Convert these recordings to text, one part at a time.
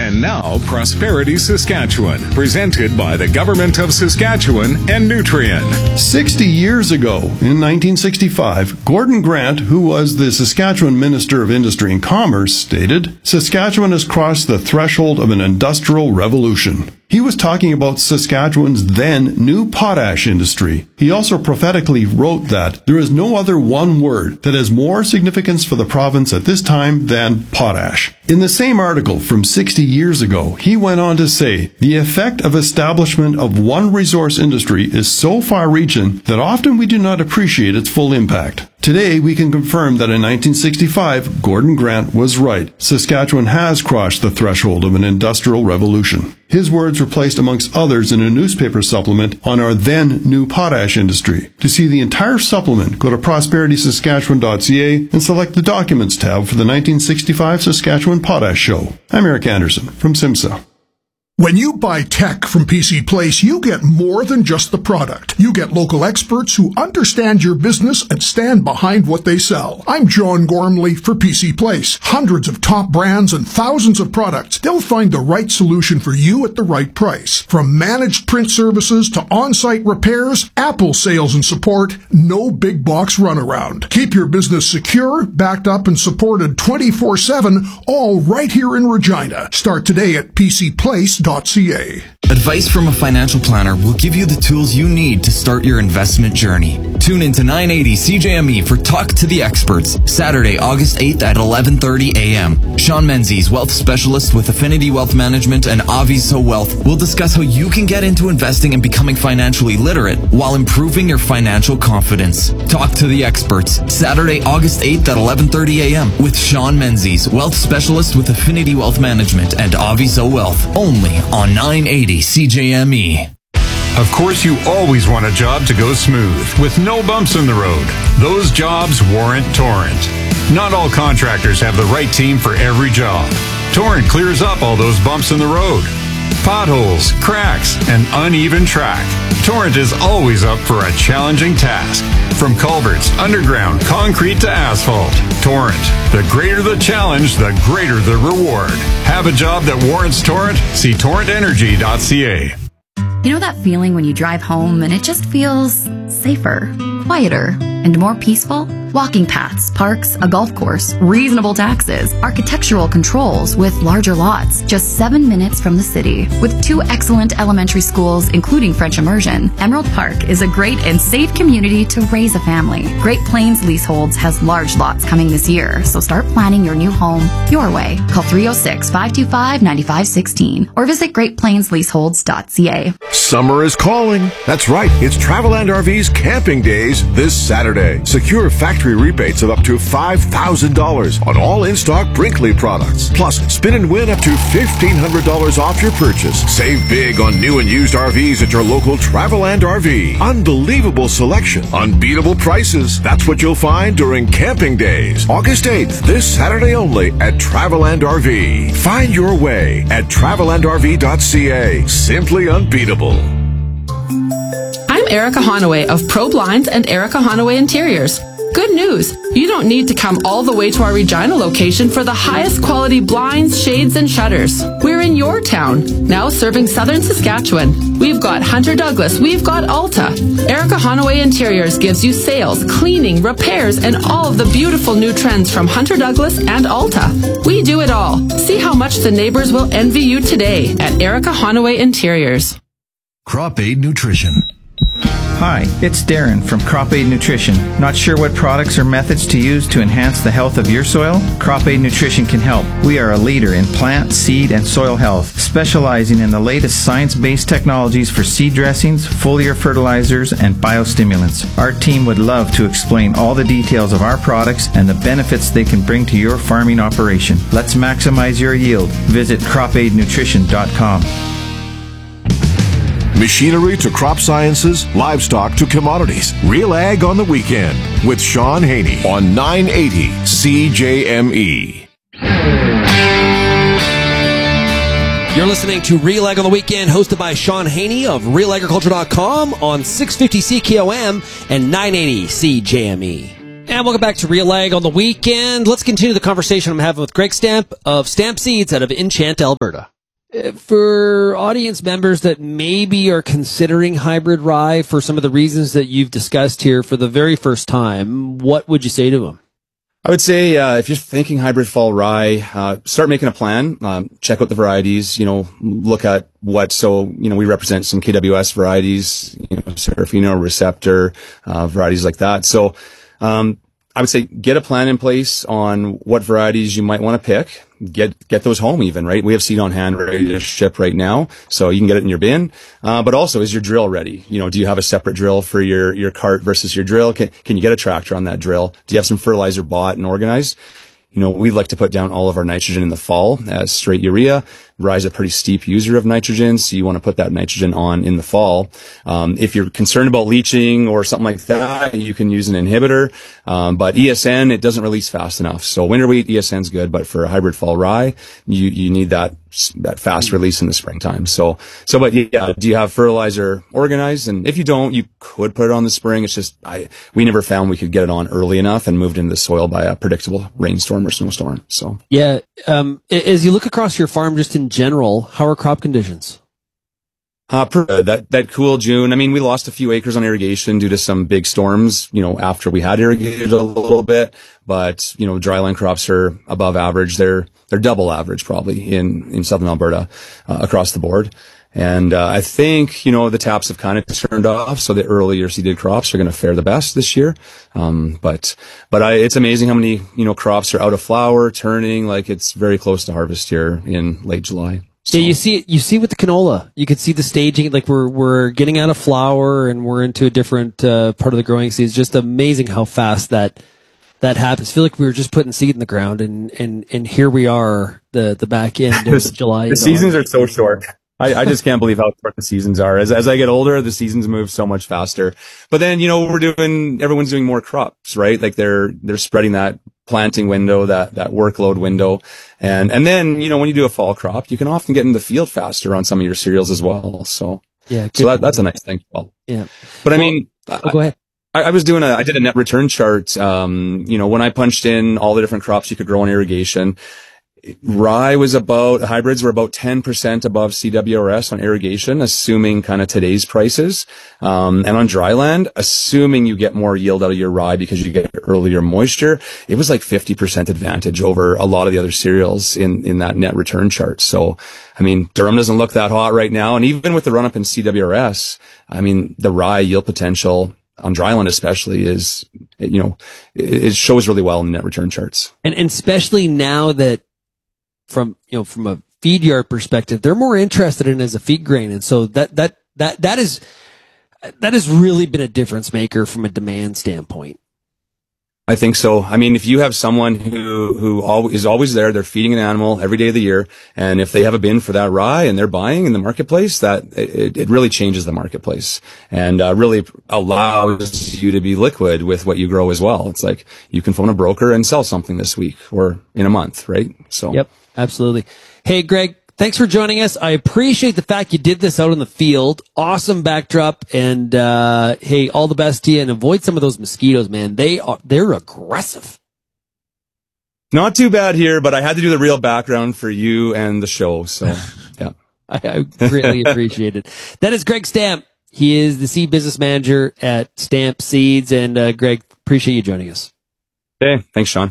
And now, Prosperity Saskatchewan, presented by the Government of Saskatchewan and Nutrien. 60 years ago, in 1965, Gordon Grant, who was the Saskatchewan Minister of Industry and Commerce, stated, "Saskatchewan has crossed the threshold of an industrial revolution." He was talking about Saskatchewan's then new potash industry. He also prophetically wrote that there is no other one word that has more significance for the province at this time than potash. In the same article from 60 years ago, he went on to say, "The effect of establishment of one resource industry is so far-reaching that often we do not appreciate its full impact." Today, we can confirm that in 1965, Gordon Grant was right. Saskatchewan has crossed the threshold of an industrial revolution. His words were placed amongst others in a newspaper supplement on our then new potash industry. To see the entire supplement, go to prosperitysaskatchewan.ca and select the Documents tab for the 1965 Saskatchewan Potash Show. I'm Eric Anderson from SIMSA. When you buy tech from PC Place, you get more than just the product. You get local experts who understand your business and stand behind what they sell. I'm John Gormley for PC Place. Hundreds of top brands and thousands of products. They'll find the right solution for you at the right price. From managed print services to on-site repairs, Apple sales and support, no big box runaround. Keep your business secure, backed up and supported 24/7, all right here in Regina. Start today at PCPlace.ca. Advice from a financial planner will give you the tools you need to start your investment journey. Tune into 980 CJME for Talk to the Experts, Saturday, August 8th at 11:30 a.m. Sean Menzies, wealth specialist with Affinity Wealth Management and Aviso Wealth, will discuss how you can get into investing and becoming financially literate while improving your financial confidence. Talk to the Experts, Saturday, August 8th at 11:30 a.m. with Sean Menzies, wealth specialist with Affinity Wealth Management and Aviso Wealth, only on 980 CJME. Of course, you always want a job to go smooth, with no bumps in the road. Those jobs warrant Torrent. Not all contractors have the right team for every job. Torrent clears up all those bumps in the road. Potholes, cracks, and uneven track. Torrent is always up for a challenging task. From culverts, underground, concrete to asphalt. Torrent. The greater the challenge, the greater the reward. Have a job that warrants Torrent? See torrentenergy.ca. You know that feeling when you drive home and it just feels safer, quieter, and more peaceful? Walking paths, parks, a golf course, reasonable taxes, architectural controls with larger lots, just 7 minutes from the city. With 2 excellent elementary schools, including French immersion, Emerald Park is a great and safe community to raise a family. Great Plains Leaseholds has large lots coming this year, so start planning your new home your way. Call 306-525-9516 or visit greatplainsleaseholds.ca. Summer is calling. That's right. It's Traveland RV's Camping Days this Saturday. Secure factory rebates of up to $5,000 on all in-stock Brinkley products. Plus, spin and win up to $1,500 off your purchase. Save big on new and used RVs at your local Traveland RV. Unbelievable selection. Unbeatable prices. That's what you'll find during Camping Days. August 8th, this Saturday only at Traveland RV. Find your way at travelandrv.ca. Simply unbeatable. I'm Erica Honaway of Pro Blinds and Erica Honaway Interiors. Good news! You don't need to come all the way to our Regina location for the highest quality blinds, shades, and shutters. We're in your town, now serving southern Saskatchewan. We've got Hunter Douglas, we've got Alta. Erica Honaway Interiors gives you sales, cleaning, repairs, and all of the beautiful new trends from Hunter Douglas and Alta. We do it all. See how much the neighbors will envy you today at Erica Honaway Interiors. Crop Aid Nutrition. Hi, it's Darren from Crop Aid Nutrition. Not sure what products or methods to use to enhance the health of your soil? Crop Aid Nutrition can help. We are a leader in plant, seed, and soil health, specializing in the latest science-based technologies for seed dressings, foliar fertilizers, and biostimulants. Our team would love to explain all the details of our products and the benefits they can bring to your farming operation. Let's maximize your yield. Visit cropaidnutrition.com. Machinery to crop sciences, livestock to commodities. Real Ag on the Weekend with Sean Haney on 980 CJME. You're listening to Real Ag on the Weekend, hosted by Sean Haney of RealAgriculture.com on 650 CKOM and 980 CJME. And welcome back to Real Ag on the Weekend. Let's continue the conversation I'm having with Greg Stamp of Stamp Seeds out of Enchant, Alberta. For audience members that maybe are considering hybrid rye for some of the reasons that you've discussed here for the very first time, what would you say to them? I would say, if you're thinking hybrid fall rye, start making a plan, check out the varieties, look at we represent some KWS varieties, Serafino, Receptor, varieties like that. So, I would say get a plan in place on what varieties you might want to pick. Get those home even, right? We have seed on hand ready to ship right now, so you can get it in your bin. But also, is your drill ready? Do you have a separate drill for your cart versus your drill? Can you get a tractor on that drill? Do you have some fertilizer bought and organized? We like to put down all of our nitrogen in the fall as straight urea. Rye's a pretty steep user of nitrogen, so you want to put that nitrogen on in the fall. If you're concerned about leaching or something like that, you can use an inhibitor. But ESN, it doesn't release fast enough. So winter wheat, ESN's good, but for a hybrid fall rye, you need that fast release in the springtime. But yeah, do you have fertilizer organized? And if you don't, you could put it on the spring. It's just, we never found we could get it on early enough and moved into the soil by a predictable rainstorm or snowstorm. So yeah, as you look across your farm, just in general, how are crop conditions? That cool June. I mean, we lost a few acres on irrigation due to some big storms, after we had irrigated a little bit, but, dryland crops are above average. They're double average probably in southern Alberta, across the board. And, I think, the taps have kind of turned off, so the earlier seeded crops are going to fare the best this year. But it's amazing how many, crops are out of flower, turning, like it's very close to harvest here in late July. So. Yeah, you see with the canola, you could see the staging, like we're getting out of flower and we're into a different, part of the growing season. It's just amazing how fast that happens. I feel like we were just putting seed in the ground and here we are, the back end of July. The seasons are so short. I just can't believe how short the seasons are. As I get older, the seasons move so much faster. But then, everyone's doing more crops, right? Like they're spreading that planting window, that workload window. And then, when you do a fall crop, you can often get in the field faster on some of your cereals as well. So, yeah, so that's a nice thing. Well, yeah. But I mean, go ahead. I did a net return chart. When I punched in all the different crops you could grow in irrigation, hybrids were about 10% above CWRS on irrigation, assuming kind of today's prices. And on dryland, assuming you get more yield out of your rye because you get earlier moisture, it was like 50% advantage over a lot of the other cereals in that net return chart. So, I mean, Durham doesn't look that hot right now. And even with the run up in CWRS, I mean, the rye yield potential on dryland especially is, it shows really well in the net return charts. And especially now that from a feed yard perspective, they're more interested in it as a feed grain. And so that has really been a difference maker from a demand standpoint. I think so. I mean, if you have someone who is always there, they're feeding an animal every day of the year, and if they have a bin for that rye and they're buying in the marketplace, that it really changes the marketplace and really allows you to be liquid with what you grow as well. It's like you can phone a broker and sell something this week or in a month, right? So. Yep, absolutely. Hey, Greg, thanks for joining us. I appreciate the fact you did this out in the field. Awesome backdrop. And, hey, all the best to you, and avoid some of those mosquitoes, man. They're aggressive. Not too bad here, but I had to do the real background for you and the show. So, yeah. I greatly appreciate it. That is Greg Stamp. He is the seed business manager at Stamp Seeds. And, Greg, appreciate you joining us. Hey, thanks, Sean.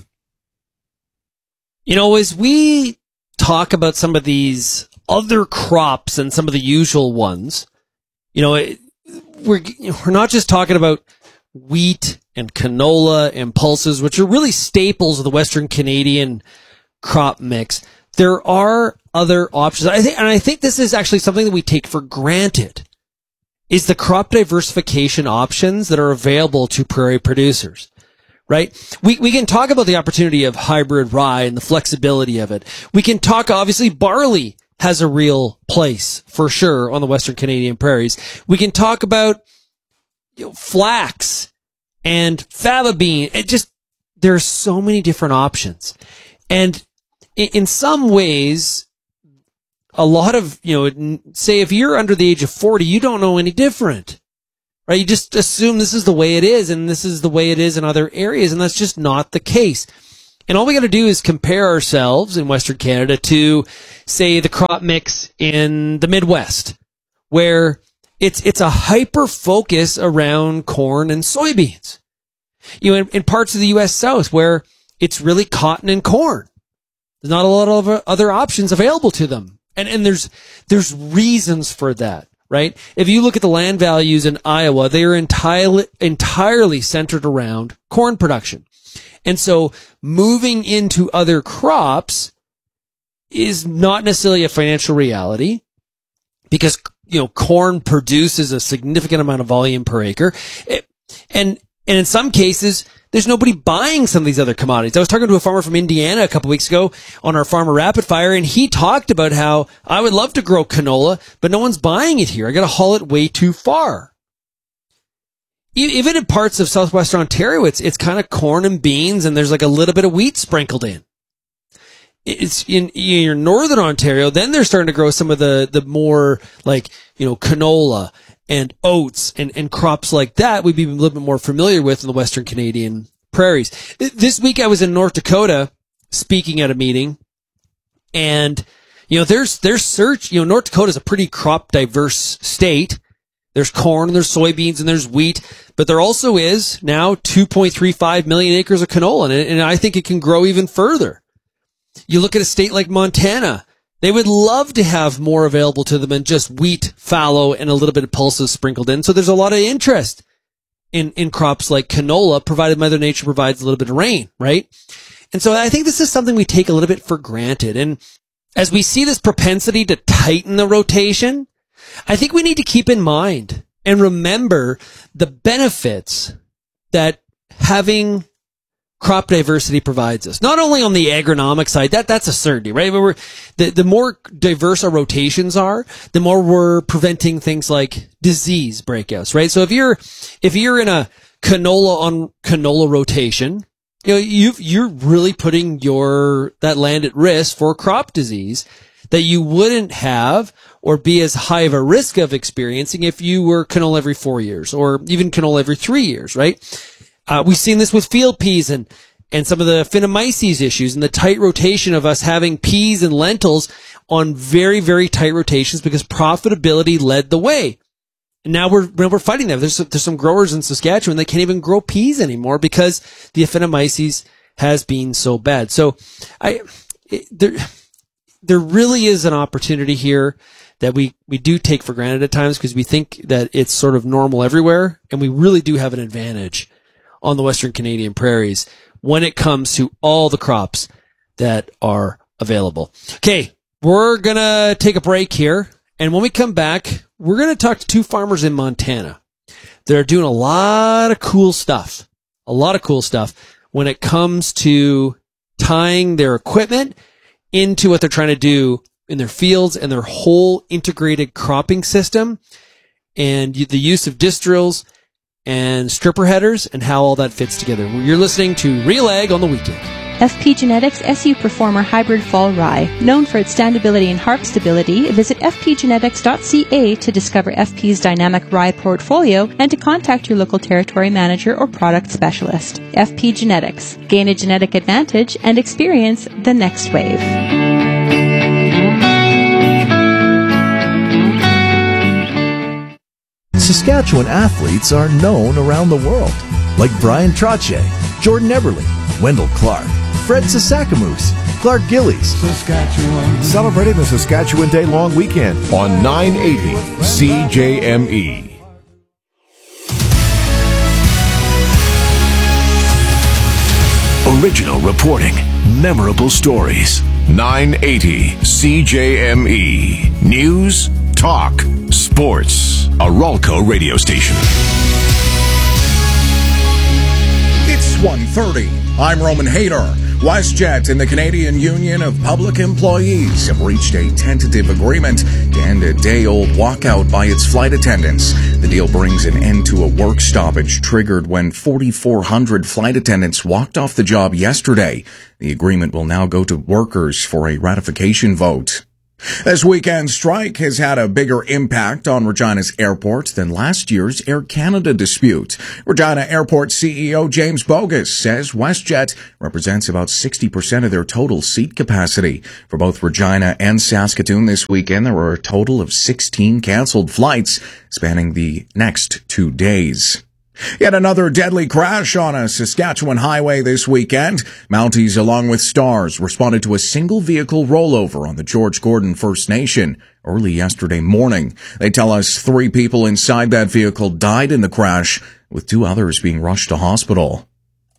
As we talk about some of these other crops and some of the usual ones, we're not just talking about wheat and canola and pulses, which are really staples of the Western Canadian crop mix. There are other options. I think this is actually something that we take for granted, is the crop diversification options that are available to prairie producers. Right? We can talk about the opportunity of hybrid rye and the flexibility of it. We can talk, obviously, barley has a real place for sure on the Western Canadian prairies. We can talk about flax and fava bean. There's so many different options. And in some ways, a lot of, say if you're under the age of 40, you don't know any different. Right? You just assume this is the way it is, and this is the way it is in other areas, and that's just not the case. And all we got to do is compare ourselves in Western Canada to, say, the crop mix in the Midwest, where it's a hyper focus around corn and soybeans. You know, in parts of the U.S. South where it's really cotton and corn. There's not a lot of other options available to them. And there's reasons for that, right? If you look at the land values in Iowa, they are entirely centered around corn production. And so moving into other crops is not necessarily a financial reality because, you know, corn produces a significant amount of volume per acre. And in some cases, there's nobody buying some of these other commodities. I was talking to a farmer from Indiana a couple weeks ago on our Farmer Rapid Fire, and he talked about how I would love to grow canola, but no one's buying it here. I got to haul it way too far. Even in parts of southwestern Ontario, it's kind of corn and beans, and there's like a little bit of wheat sprinkled in. It's in your northern Ontario, then they're starting to grow some of the more like, you know, canola and oats and crops like that we'd be a little bit more familiar with in the Western Canadian prairies. This week I was in North Dakota speaking at a meeting, and, you know, there's North Dakota is a pretty crop diverse state. There's corn and there's soybeans and there's wheat, but there also is now 2.35 million acres of canola, and I think it can grow even further. You look at a state like Montana, they would love to have more available to them than just wheat, fallow, and a little bit of pulses sprinkled in. So there's a lot of interest in crops like canola, provided Mother Nature provides a little bit of rain, right? And so I think this is something we take a little bit for granted. And as we see this propensity to tighten the rotation, I think we need to keep in mind and remember the benefits that having crop diversity provides us. Not only on the agronomic side, that's a certainty, right? The more diverse our rotations are, the more we're preventing things like disease breakouts, right? So if you're in a canola on canola rotation, you know, you're really putting that land at risk for crop disease that you wouldn't have or be as high of a risk of experiencing if you were canola every 4 years or even canola every 3 years, right? We've seen this with field peas and some of the Phenomyces issues and the tight rotation of us having peas and lentils on very, very tight rotations because profitability led the way. And now we're fighting that. There's some growers in Saskatchewan that can't even grow peas anymore because the Phenomyces has been so bad. So there really is an opportunity here that we do take for granted at times because we think that it's sort of normal everywhere, and we really do have an advantage on the Western Canadian prairies when it comes to all the crops that are available. Okay, we're going to take a break here, and when we come back, we're going to talk to two farmers in Montana. They're doing a lot of cool stuff when it comes to tying their equipment into what they're trying to do in their fields and their whole integrated cropping system and the use of disc drills and stripper headers and how all that fits together. You're listening to Real Ag on the Weekend. FP Genetics SU Performer Hybrid Fall Rye. Known for its standability and harp stability, visit fpgenetics.ca to discover FP's dynamic rye portfolio and to contact your local territory manager or product specialist. FP Genetics. Gain a genetic advantage and experience the next wave. Saskatchewan athletes are known around the world, like Brian Trottier, Jordan Eberle, Wendell Clark, Fred Sasakamoose, Clark Gillies. Saskatchewan. Celebrating the Saskatchewan Day long weekend on 980 CJME. Original reporting, memorable stories. 980 CJME. News, talk, sports. A Ralco radio station. It's 1:30. I'm Roman Hayter. WestJet and the Canadian Union of Public Employees have reached a tentative agreement to end a day-old walkout by its flight attendants. The deal brings an end to a work stoppage triggered when 4,400 flight attendants walked off the job yesterday. The agreement will now go to workers for a ratification vote. This weekend's strike has had a bigger impact on Regina's airport than last year's Air Canada dispute. Regina Airport CEO James Bogus says WestJet represents about 60% of their total seat capacity. For both Regina and Saskatoon this weekend, there were a total of 16 canceled flights spanning the next 2 days. Yet another deadly crash on a Saskatchewan highway this weekend. Mounties, along with Stars, responded to a single vehicle rollover on the George Gordon First Nation early yesterday morning. They tell us 3 people inside that vehicle died in the crash, with 2 others being rushed to hospital.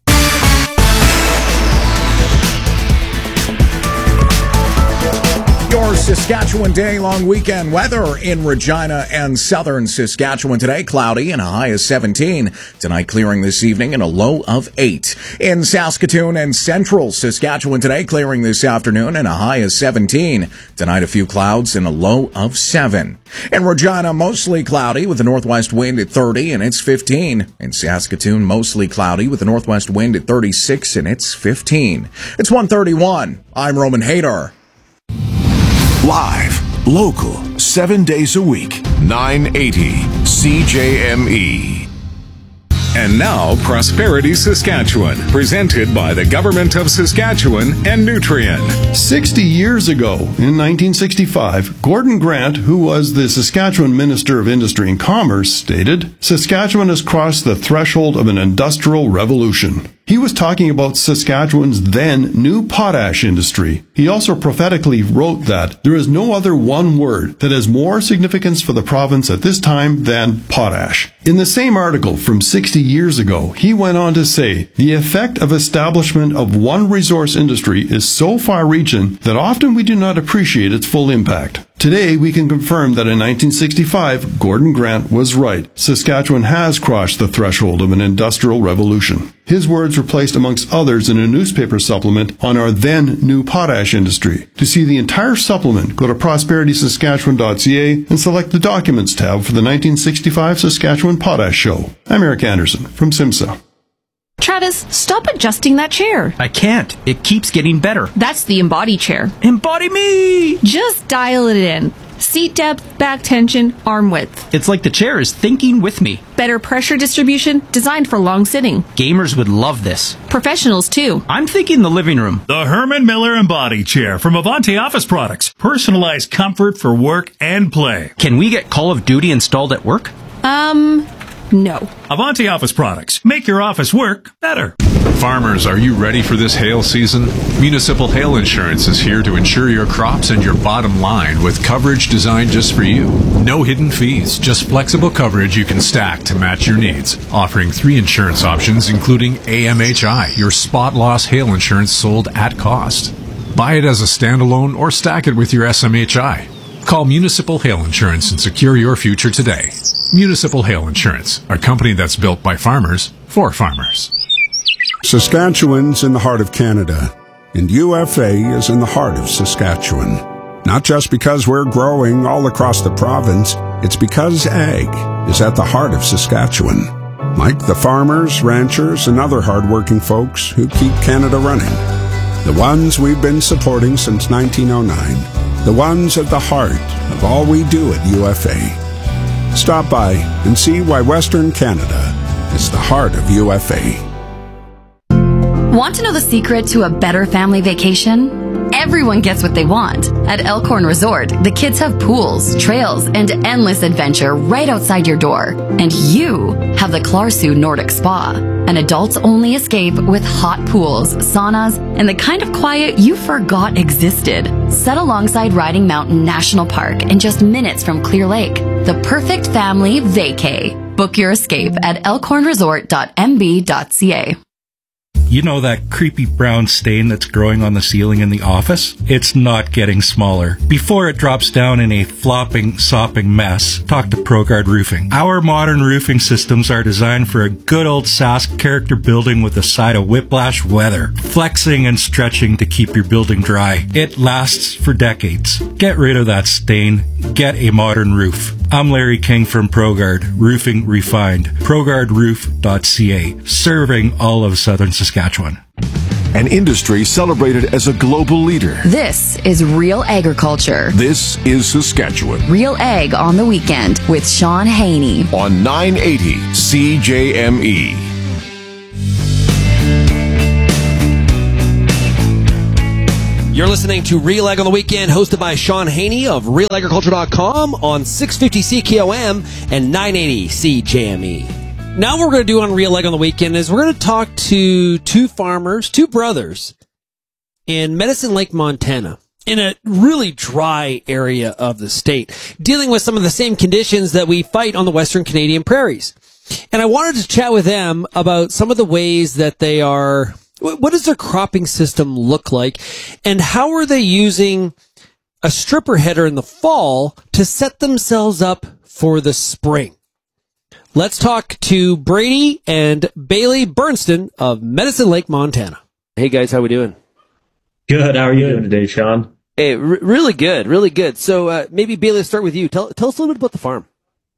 Your Saskatchewan day-long weekend weather in Regina and southern Saskatchewan today. Cloudy and a high of 17. Tonight clearing this evening and a low of 8. In Saskatoon and central Saskatchewan today, clearing this afternoon and a high of 17. Tonight a few clouds and a low of 7. In Regina, mostly cloudy with a northwest wind at 30 and it's 15. In Saskatoon, mostly cloudy with a northwest wind at 36 and it's 15. It's 1:31. I'm Roman Hayter. Live, local, 7 days a week, 980 CJME. And now, Prosperity Saskatchewan, presented by the Government of Saskatchewan and Nutrien. 60 years ago, in 1965, Gordon Grant, who was the Saskatchewan Minister of Industry and Commerce, stated, "Saskatchewan has crossed the threshold of an industrial revolution." He was talking about Saskatchewan's then new potash industry. He also prophetically wrote that there is no other one word that has more significance for the province at this time than potash. In the same article from 60 years ago, he went on to say, the effect of establishment of one resource industry is so far-reaching that often we do not appreciate its full impact. Today, we can confirm that in 1965, Gordon Grant was right. Saskatchewan has crossed the threshold of an industrial revolution. His words were placed amongst others in a newspaper supplement on our then new potash industry. To see the entire supplement, go to prosperitysaskatchewan.ca and select the Documents tab for the 1965 Saskatchewan Potash Show. I'm Eric Anderson from SIMSA. Travis, stop adjusting that chair. I can't. It keeps getting better. That's the Embody chair. Embody me! Just dial it in. Seat depth, back tension, arm width. It's like the chair is thinking with me. Better pressure distribution, designed for long sitting. Gamers would love this. Professionals, too. I'm thinking the living room. The Herman Miller Embody Chair from Avanti Office Products. Personalized comfort for work and play. Can we get Call of Duty installed at work? No. Avanti Office Products. Make your office work better. Farmers, are you ready for this hail season? Municipal Hail Insurance is here to insure your crops and your bottom line with coverage designed just for you. No hidden fees, just flexible coverage you can stack to match your needs. Offering 3 insurance options, including AMHI, your spot loss hail insurance sold at cost. Buy it as a standalone or stack it with your SMHI. Call Municipal Hail Insurance and secure your future today. Municipal Hail Insurance, a company that's built by farmers for farmers. Saskatchewan's in the heart of Canada, and UFA is in the heart of Saskatchewan. Not just because we're growing all across the province, it's because ag is at the heart of Saskatchewan. Like the farmers, ranchers, and other hardworking folks who keep Canada running. The ones we've been supporting since 1909. The ones at the heart of all we do at UFA. Stop by and see why Western Canada is the heart of UFA. Want to know the secret to a better family vacation? Everyone gets what they want. At Elkhorn Resort, the kids have pools, trails, and endless adventure right outside your door. And you have the Clarsu Nordic Spa, an adults-only escape with hot pools, saunas, and the kind of quiet you forgot existed. Set alongside Riding Mountain National Park and just minutes from Clear Lake. The perfect family vacay. Book your escape at elkhornresort.mb.ca. You know that creepy brown stain that's growing on the ceiling in the office? It's not getting smaller. Before it drops down in a flopping, sopping mess, talk to ProGuard Roofing. Our modern roofing systems are designed for a good old Sask character building with a side of whiplash weather, flexing and stretching to keep your building dry. It lasts for decades. Get rid of that stain. Get a modern roof. I'm Larry King from ProGuard Roofing Refined. ProGuardRoof.ca, serving all of southern Saskatchewan. an industry celebrated as a global leader. This is Real Agriculture. This is Saskatchewan. Real Ag on the Weekend with Sean Haney. On 980 CJME. You're listening to Real Ag on the Weekend, hosted by Sean Haney of RealAgriculture.com on 650 CKOM and 980 CJME. Now what we're going to do on Real Ag on the Weekend is we're going to talk to two farmers, two brothers, in Medicine Lake, Montana, in a really dry area of the state, dealing with some of the same conditions that we fight on the Western Canadian prairies. And I wanted to chat with them about some of the ways that they are... What does their cropping system look like, and how are they using a stripper header in the fall to set themselves up for the spring? Let's talk to Brady and Bailey Bernston of Medicine Lake, Montana. Hey guys, how we doing? Good. How are you doing today, Sean? Hey, really good, really good. So maybe Bailey, let's start with you. Tell us a little bit about the farm.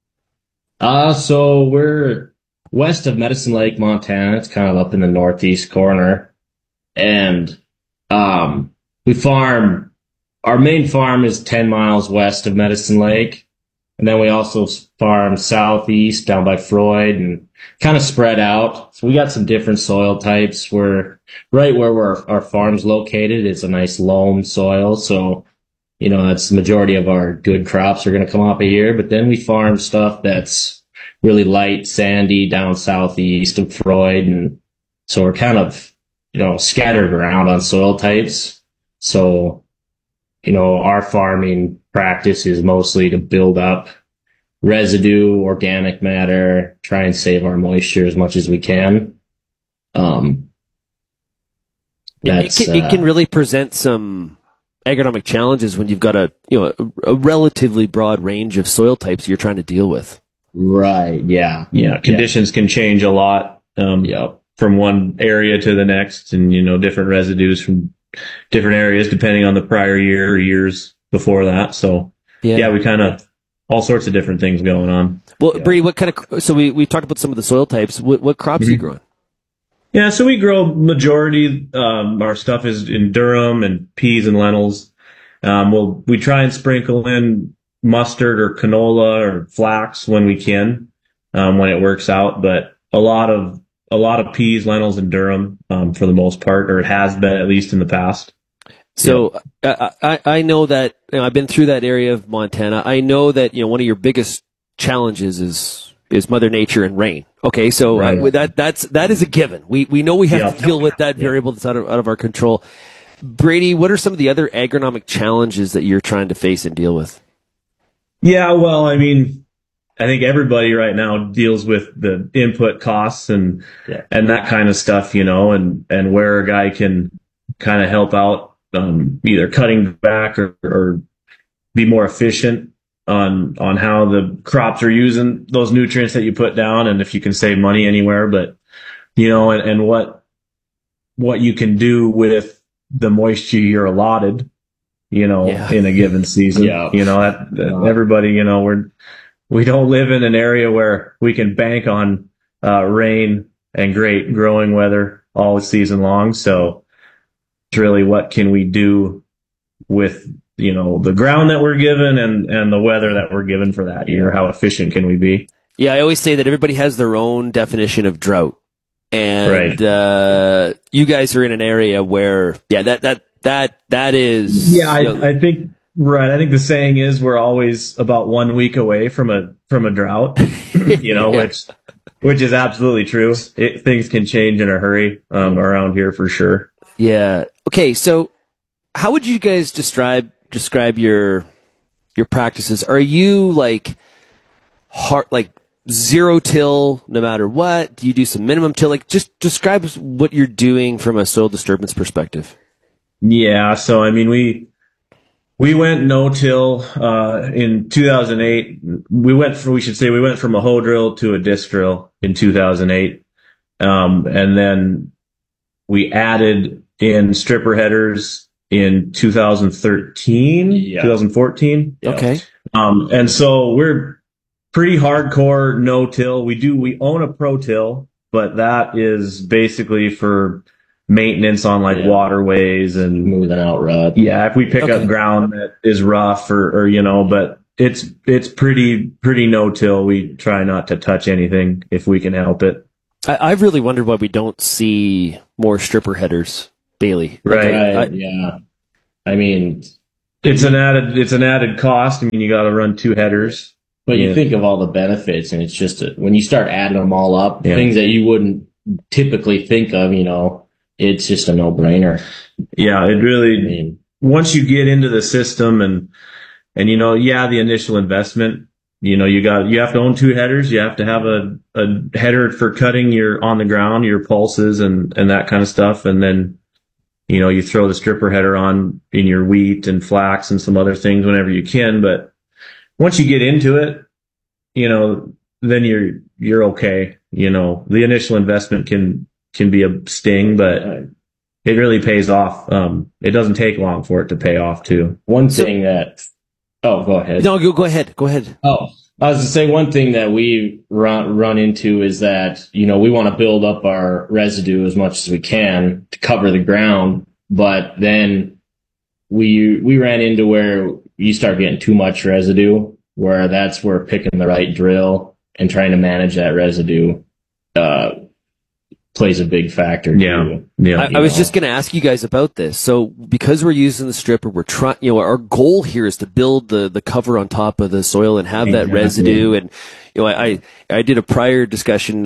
So we're west of Medicine Lake, Montana. It's kind of up in the northeast corner. And we farm, our main farm is 10 miles west of Medicine Lake. And then we also farm southeast down by Freud and kind of spread out. So we got some different soil types. We're right where our farm's located. It's a nice loam soil. So, that's the majority of our good crops are going to come off of here. But then we farm stuff that's really light, sandy down southeast of Freud. And so we're kind of, scattered around on soil types. So, our farming practice is mostly to build up residue, organic matter, try and save our moisture as much as we can. It can really present some agronomic challenges when you've got a relatively broad range of soil types you're trying to deal with. Right. Yeah. Conditions can change a lot from one area to the next, and different residues from different areas depending on the prior year or years before that. So we kind of all sorts of different things going on. Well, Brady, what kind of, so we talked about some of the soil types. What crops are you growing? Yeah, so we grow majority, our stuff is in durum and peas and lentils. We try and sprinkle in mustard or canola or flax when we can, when it works out, but a lot of peas, lentils, and durum, for the most part, or it has been at least in the past. So I know that I've been through that area of Montana. I know that one of your biggest challenges is Mother Nature and rain. Okay, so right. That is a given. We know we have to deal with that variable that's out of our control. Brady, what are some of the other agronomic challenges that you're trying to face and deal with? Yeah, well, I think everybody right now deals with the input costs and that kind of stuff, and where a guy can kind of help out, either cutting back or be more efficient on how the crops are using those nutrients that you put down, and if you can save money anywhere, but and what you can do with the moisture you're allotted, in a given season. Everybody, we don't live in an area where we can bank on rain and great growing weather all season long. So it's really what can we do with the ground that we're given and the weather that we're given for that year. How efficient can we be? Yeah, I always say that everybody has their own definition of drought, and you guys are in an area where that is. Yeah, I think. Right. I think the saying is we're always about 1 week away from a drought, which is absolutely true. Things can change in a hurry, around here for sure. Yeah. Okay. So how would you guys describe your practices? Are you like zero till no matter what? Do you do some minimum till? Just describe what you're doing from a soil disturbance perspective. Yeah. So, we went no-till, in 2008. We went from a hoe drill to a disc drill in 2008. And then we added in stripper headers in 2014. Okay. And so we're pretty hardcore no-till. We own a pro-till, but that is basically for maintenance on like waterways and moving out rut. Yeah, if we pick up ground that is rough or but it's pretty no-till. We try not to touch anything if we can help it. I've really wondered why we don't see more stripper headers, Bailey. Right. Yeah. I mean, it's an added cost. I mean, you got to run 2 headers. But you think of all the benefits, and it's just when you start adding them all up, things that you wouldn't typically think of, it's just a no-brainer. Yeah, it really, once you get into the system and the initial investment, you have to own 2 headers. You have to have a header for cutting your on the ground, your pulses and that kind of stuff. And then, you throw the stripper header on in your wheat and flax and some other things whenever you can. But once you get into it, then you're okay. The initial investment can be a sting, but it really pays off. It doesn't take long for it to pay off too. One thing go ahead. No, go ahead. Go ahead. Oh, I was to say one thing that we run into is that, we want to build up our residue as much as we can to cover the ground, but then we ran into where you start getting too much residue, where that's where picking the right drill and trying to manage that residue plays a big factor. Yeah. I was just going to ask you guys about this. So because we're using the stripper, we're trying, our goal here is to build the cover on top of the soil and have that residue. And, I did a prior discussion,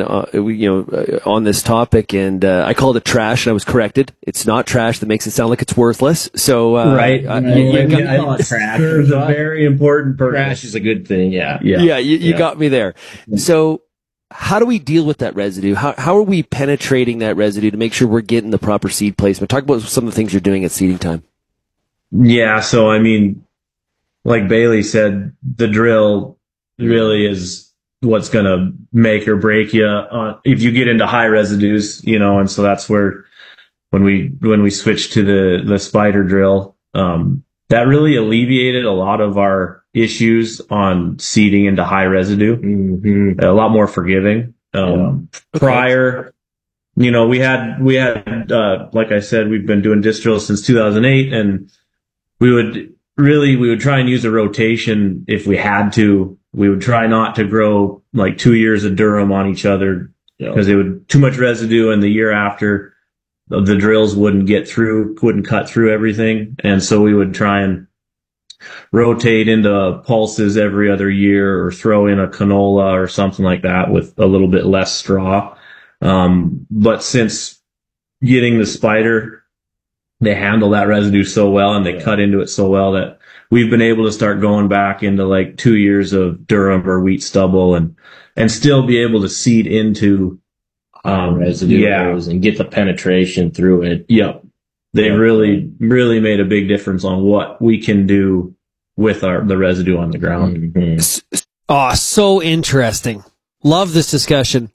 on this topic, and I called it trash, and I was corrected. It's not trash. That makes it sound like it's worthless. So, right. I call it trash. There's a very important purpose. Trash is a good thing. Yeah. You got me there. So, how do we deal with that residue? How are we penetrating that residue to make sure we're getting the proper seed placement? Talk about some of the things you're doing at seeding time. Yeah, so I mean, like Bailey said, the drill really is what's going to make or break you if you get into high residues, and so that's where when we switched to the spider drill, that really alleviated a lot of our issues on seeding into high residue. Mm-hmm. A lot more forgiving. Prior, we had like I said, we've been doing disc drills since 2008, and we would try and use a rotation if we had to. We would try not to grow like 2 years of durum on each other because it would too much residue, and the year after the drills wouldn't cut through everything. And so we would try and rotate into pulses every other year or throw in a canola or something like that with a little bit less straw. But since getting the spider, they handle that residue so well and they cut into it so well that we've been able to start going back into like 2 years of durum or wheat stubble and still be able to seed into residue and get the penetration through it. Yep. They really made a big difference on what we can do with the residue on the ground. Mm-hmm. Oh, so interesting. Love this discussion.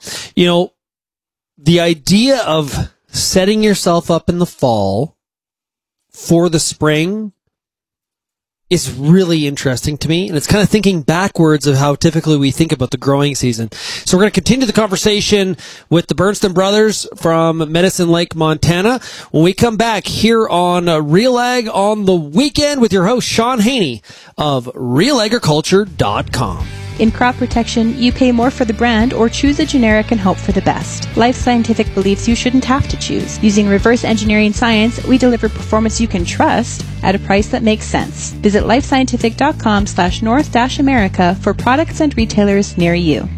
The idea of setting yourself up in the fall for the spring is really interesting to me, and it's kind of thinking backwards of how typically we think about the growing season. So we're going to continue the conversation with the Bernston brothers from Medicine Lake, Montana, when we come back here on Real Ag on the Weekend with your host, Sean Haney of RealAgriculture.com. In crop protection, you pay more for the brand or choose a generic and hope for the best. Life Scientific believes you shouldn't have to choose. Using reverse engineering science, we deliver performance you can trust at a price that makes sense. Visit lifescientific.com/North-America for products and retailers near you.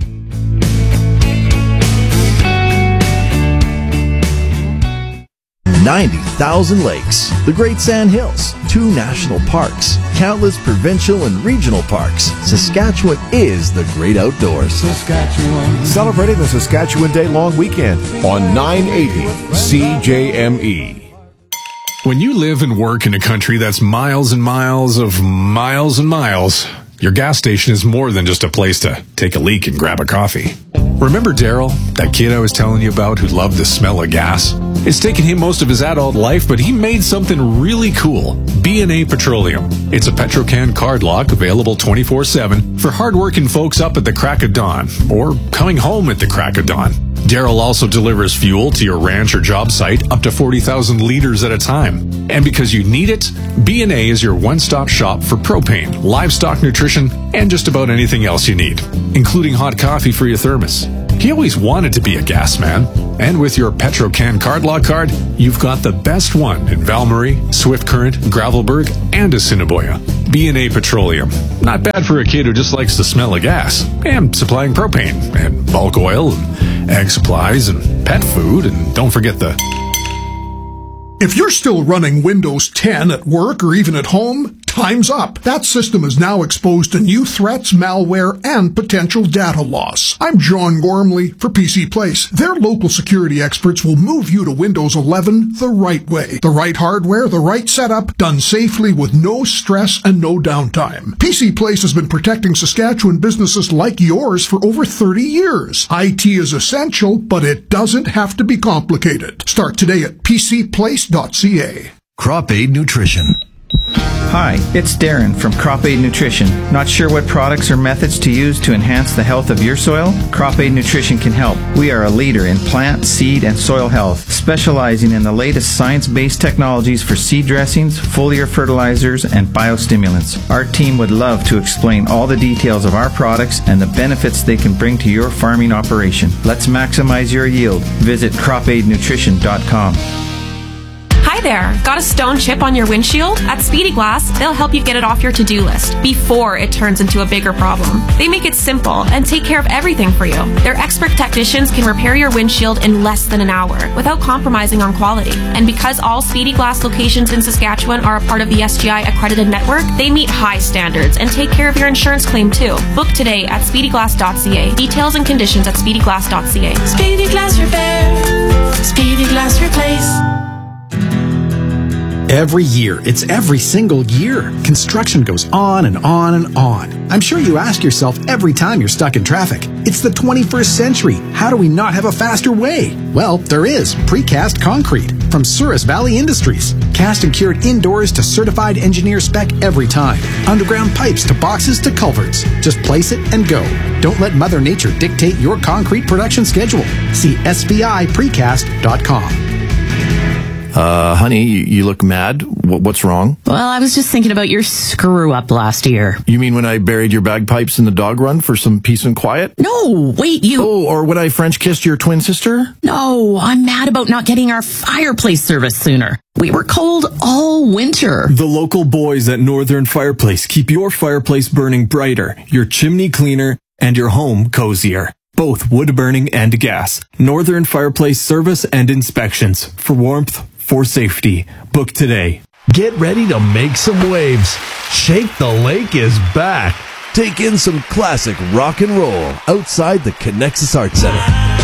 $90,000 lakes, the Great Sand Hills, 2 national parks, countless provincial and regional parks. Saskatchewan is the great outdoors. Celebrating the Saskatchewan Day long weekend on 980 CJME. When you live and work in a country that's miles and miles of miles and miles, your gas station is more than just a place to take a leak and grab a coffee. Remember Daryl, that kid I was telling you about who loved the smell of gas? It's taken him most of his adult life, but he made something really cool. B&A Petroleum. It's a Petrocan card lock available 24/7 for hardworking folks up at the crack of dawn or coming home at the crack of dawn. Daryl also delivers fuel to your ranch or job site up to 40,000 liters at a time. And because you need it, B&A is your one-stop shop for propane, livestock nutrition, and just about anything else you need, including hot coffee for your thermos. He always wanted to be a gas man, and with your Petro-Can Cardlock card, you've got the best one in Valmarie, Swift Current, Gravelburg, and Assiniboia. B&A Petroleum. Not bad for a kid who just likes the smell of gas, and supplying propane, and bulk oil, and ag supplies, and pet food, and don't forget the... If you're still running Windows 10 at work or even at home, time's up. That system is now exposed to new threats, malware, and potential data loss. I'm John Gormley for PC Place. Their local security experts will move you to Windows 11 the right way. The right hardware, the right setup, done safely with no stress and no downtime. PC Place has been protecting Saskatchewan businesses like yours for over 30 years. IT is essential, but it doesn't have to be complicated. Start today at pcplace.ca. Crop Aid Nutrition. Hi, it's Darren from Crop Aid Nutrition. Not sure what products or methods to use to enhance the health of your soil? Crop Aid Nutrition can help. We are a leader in plant, seed, and soil health, specializing in the latest science-based technologies for seed dressings, foliar fertilizers, and biostimulants. Our team would love to explain all the details of our products and the benefits they can bring to your farming operation. Let's maximize your yield. Visit cropaidnutrition.com. Hi there. Got a stone chip on your windshield? At Speedy Glass, they'll help you get it off your to-do list before it turns into a bigger problem. They make it simple and take care of everything for you. Their expert technicians can repair your windshield in less than an hour without compromising on quality. And because all Speedy Glass locations in Saskatchewan are a part of the SGI accredited network, they meet high standards and take care of your insurance claim too. Book today at speedyglass.ca. Details and conditions at speedyglass.ca. Speedy Glass Repair. Speedy Glass Replace. Every year, it's every single year. Construction goes on and on and on. I'm sure you ask yourself every time you're stuck in traffic, it's the 21st century. How do we not have a faster way? Well, there is precast concrete from Souris Valley Industries. Cast and cured indoors to certified engineer spec every time. Underground pipes to boxes to culverts. Just place it and go. Don't let Mother Nature dictate your concrete production schedule. See SVIPrecast.com. Honey, you look mad. What's wrong? Well, I was just thinking about your screw-up last year. You mean when I buried your bagpipes in the dog run for some peace and quiet? No, wait, you... Oh, or when I French kissed your twin sister? No, I'm mad about not getting our fireplace service sooner. We were cold all winter. The local boys at Northern Fireplace keep your fireplace burning brighter, your chimney cleaner, and your home cozier. Both wood burning and gas. Northern Fireplace service and inspections. For warmth, for safety. Book today. Get ready to make some waves. Shake the Lake is back. Take in some classic rock and roll outside the Connexus Arts Center.